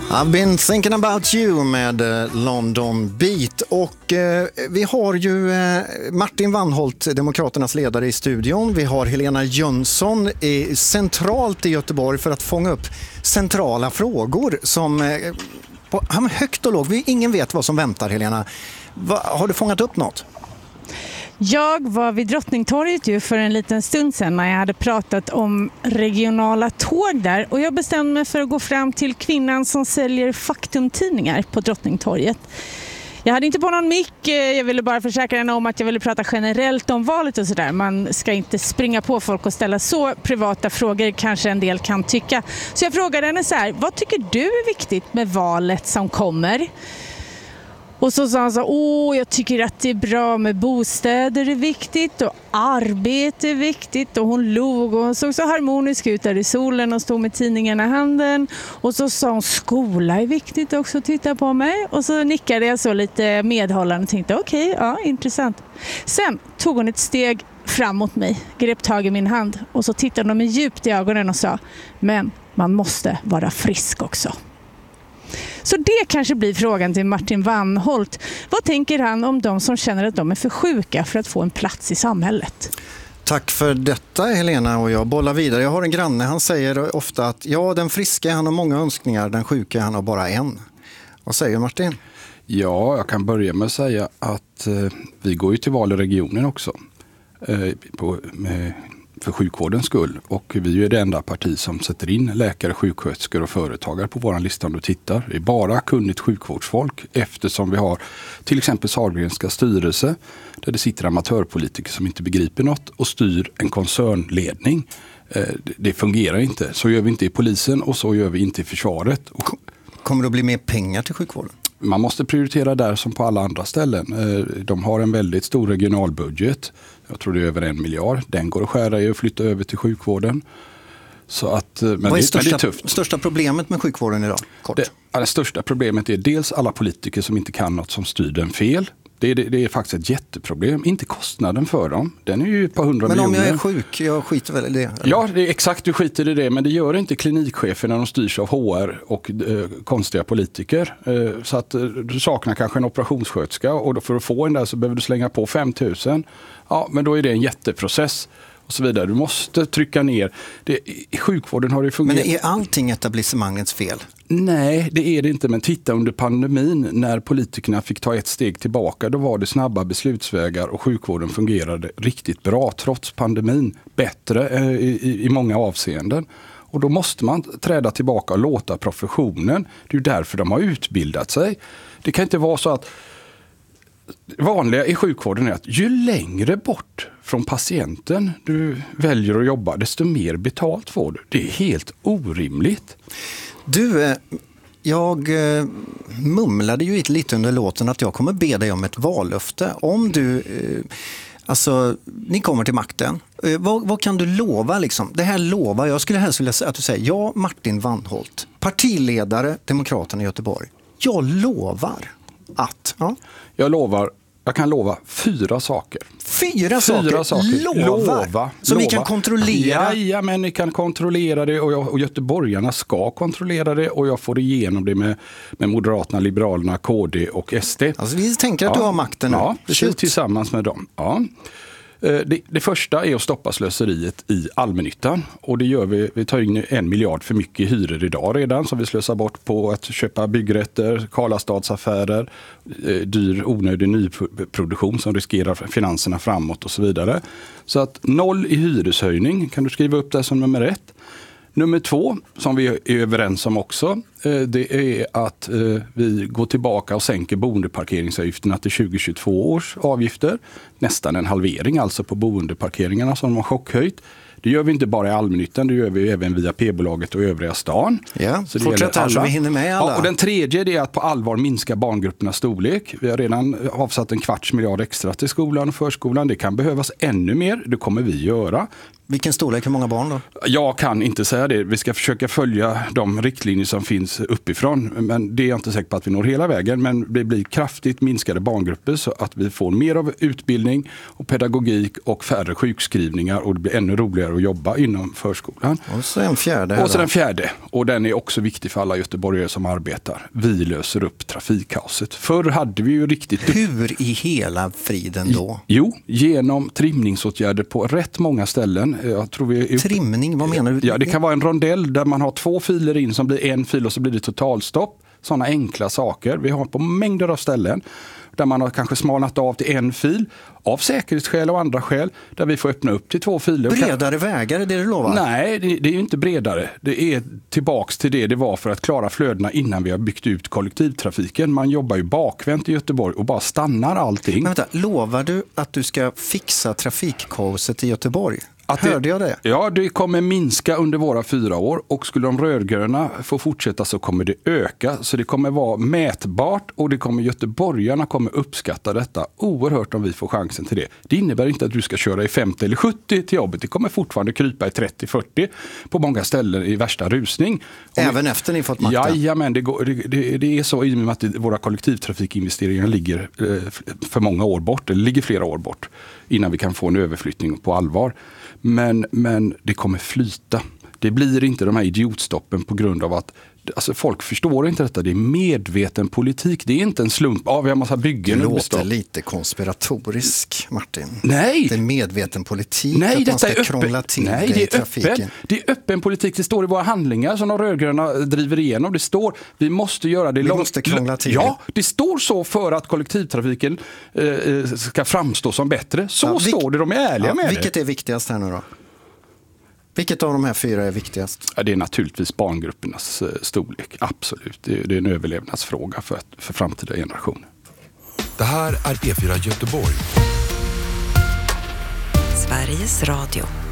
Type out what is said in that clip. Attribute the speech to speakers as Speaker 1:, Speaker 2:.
Speaker 1: I've been thinking about you med London Beat och vi har ju Martin Wannholt, Demokraternas ledare i studion. Vi har Helena Jönsson centralt i Göteborg för att fånga upp centrala frågor som högt och lågt. Ingen vet vad som väntar, Helena. Har du fångat upp något?
Speaker 2: Jag var vid Drottningtorget ju för en liten stund sedan när jag hade pratat om regionala tåg där. Och jag bestämde mig för att gå fram till kvinnan som säljer faktumtidningar på Drottningtorget. Jag hade inte på någon mick, jag ville bara försäkra henne om att jag ville prata generellt om valet och sådär. Man ska inte springa på folk och ställa så privata frågor, kanske en del kan tycka. Så jag frågade henne så här: vad tycker du är viktigt med valet som kommer? Och så sa han så: jag tycker att det är bra med bostäder är viktigt och arbete är viktigt. Och hon log och hon såg så harmonisk ut där i solen och stod med tidningen i handen. Och så sa hon: skola är viktigt också, titta på mig. Och så nickade jag så lite medhållande och tänkte okej, ja, intressant. Sen tog hon ett steg fram mot mig, grep tag i min hand och så tittade hon mig djupt i ögonen och sa: men man måste vara frisk också. Så det kanske blir frågan till Martin Wannholt. Vad tänker han om de som känner att de är för sjuka för att få en plats i samhället?
Speaker 1: Tack för detta, Helena, och jag bollar vidare. Jag har en granne, han säger ofta att den friska han har många önskningar, den sjuka han har bara en. Vad säger Martin?
Speaker 3: Ja, jag kan börja med att säga att vi går ju till val i regionen också för sjukvårdens skull. Och vi är ju det enda parti som sätter in läkare, sjuksköterskor och företagare på våran lista om du tittar. Det är bara kunnigt sjukvårdsfolk, eftersom vi har till exempel Sahlgrenska styrelse där det sitter amatörpolitiker som inte begriper något och styr en koncernledning. Det fungerar inte. Så gör vi inte i polisen och så gör vi inte i försvaret.
Speaker 1: Kommer det att bli mer pengar till sjukvården?
Speaker 3: Man måste prioritera där som på alla andra ställen. De har en väldigt stor regionalbudget. Jag tror det är över 1 miljard. Den går att skära i och flytta över till sjukvården. Så att, men
Speaker 1: vad är
Speaker 3: det är tufft.
Speaker 1: Största problemet med sjukvården idag? Kort.
Speaker 3: Det största problemet är dels alla politiker som inte kan något som styr den fel. Det är faktiskt ett jätteproblem. Inte kostnaden för dem. Den är ju ett par 100 miljoner.
Speaker 1: Men om jag är sjuk, jag skiter väl i det? Eller?
Speaker 3: Ja, det är exakt, du skiter i det. Men det gör inte klinikchefer när de styrs av HR och konstiga politiker. Så att du saknar kanske en operationssköterska och då för att få en där så behöver du slänga på 5 000. Ja, men då är det en jätteprocess. Och så vidare. Du måste trycka ner. I sjukvården har det fungerat.
Speaker 1: Men är allting etablissemangets fel?
Speaker 3: Nej, det är det inte. Men titta under pandemin när politikerna fick ta ett steg tillbaka. Då var det snabba beslutsvägar och sjukvården fungerade riktigt bra trots pandemin. Bättre i många avseenden. Och då måste man träda tillbaka och låta professionen. Det är ju därför de har utbildat sig. Det kan inte vara så att vanliga i sjukvården är att ju längre bort från patienten du väljer att jobba, desto mer betalt får du. Det är helt orimligt.
Speaker 1: Du, jag mumlade ju lite under låten att jag kommer be dig om ett vallöfte. Om du, ni kommer till makten. Vad kan du lova liksom? Det här lovar, jag skulle helst vilja säga att du säger: ja, Martin Wannholt, partiledare, Demokraterna i Göteborg. Jag lovar att... Ja.
Speaker 3: Jag kan lova 4 saker.
Speaker 1: 4 saker? Lova. Som vi kan kontrollera?
Speaker 3: Ja, men ni kan kontrollera det och göteborgarna ska kontrollera det och jag får igenom det med Moderaterna, Liberalerna, KD och SD.
Speaker 1: Alltså vi tänker att du har makten nu.
Speaker 3: Ja, tillsammans med dem. Ja. Det första är att stoppa slöseriet i allmännyttan och det gör vi tar in 1 miljard för mycket i hyror idag redan som vi slösar bort på att köpa byggrätter, Karlastadsaffärer, dyr onödig nyproduktion som riskerar finanserna framåt och så vidare. Så att 0 i hyreshöjning kan du skriva upp det som nummer 1. Nummer 2, som vi är överens om också, det är att vi går tillbaka och sänker boendeparkeringsavgifterna till 2022 års avgifter. Nästan en halvering alltså på boendeparkeringarna som de har chockhöjt. Det gör vi inte bara i allmännyttan, det gör vi även via P-bolaget och övriga stan.
Speaker 1: Ja, så fortsätt här så vi hinner med alla.
Speaker 3: Ja, och den tredje är att på allvar minska barngruppernas storlek. Vi har redan avsatt 250 miljoner extra till skolan och förskolan. Det kan behövas ännu mer, det kommer vi göra.
Speaker 1: Vilken storlek, hur många barn då?
Speaker 3: Jag kan inte säga det. Vi ska försöka följa de riktlinjer som finns uppifrån. Men det är jag inte säker på att vi når hela vägen. Men det blir kraftigt minskade barngrupper så att vi får mer av utbildning och pedagogik och färre sjukskrivningar. Och det blir ännu roligare att jobba inom förskolan.
Speaker 1: Och så en fjärde här.
Speaker 3: Och så den fjärde. Och den är också viktig för alla göteborgare som arbetar. Vi löser upp trafikkaoset. Förr hade vi ju riktigt...
Speaker 1: Hur i hela friden då?
Speaker 3: Jo, genom trimningsåtgärder på rätt många ställen. Jag tror vi
Speaker 1: Trimning, vad menar du?
Speaker 3: Ja, det kan vara en rondell där man har 2 filer in som blir en fil och så blir det totalstopp. Sådana enkla saker. Vi har på mängder av ställen där man har kanske smalnat av till en fil av säkerhetsskäl och andra skäl där vi får öppna upp till 2 filer.
Speaker 1: Bredare vägar, är det du lovar?
Speaker 3: Nej, det är ju inte bredare. Det är tillbaks till det var för att klara flödena innan vi har byggt ut kollektivtrafiken. Man jobbar ju bakvänt i Göteborg och bara stannar allting.
Speaker 1: Men vänta, lovar du att du ska fixa trafikkaoset i Göteborg? Hörde jag det?
Speaker 3: Ja, det kommer minska under våra 4 år och skulle de rödgröna få fortsätta så kommer det öka. Så det kommer vara mätbart och göteborgarna kommer uppskatta detta oerhört om vi får chansen till det. Det innebär inte att du ska köra i 50 eller 70 till jobbet. Det kommer fortfarande krypa i 30-40 på många ställen i värsta rusning.
Speaker 1: Även efter ni fått makten?
Speaker 3: Jajamän, det är så i och med att våra kollektivtrafikinvesteringar ligger för många år bort, eller ligger flera år bort innan vi kan få en överflyttning på allvar. Men det kommer flyta. Det blir inte de här idiotstoppen på grund av att folk förstår inte detta. Det är medveten politik. Det är inte en slump. Vi har massa byggen.
Speaker 1: Det låter lite konspiratorisk, Martin.
Speaker 3: Nej.
Speaker 1: Det är medveten politik.
Speaker 3: Nej,
Speaker 1: att man ska krångla till det i trafiken.
Speaker 3: Det är öppen politik. Det står i våra handlingar som de rödgröna driver igenom. Det står, vi måste göra det.
Speaker 1: Vi måste krångla till.
Speaker 3: Ja, det står så för att kollektivtrafiken ska framstå som bättre. Så står det. De är ärliga med
Speaker 1: vilket
Speaker 3: det.
Speaker 1: Är viktigast här nu då? Vilket av de här 4 är viktigast?
Speaker 3: Ja, det är naturligtvis barngruppernas storlek. Absolut. Det är en överlevnadsfråga för framtida generationer.
Speaker 4: Det här är P4 Göteborg.
Speaker 5: Sveriges Radio.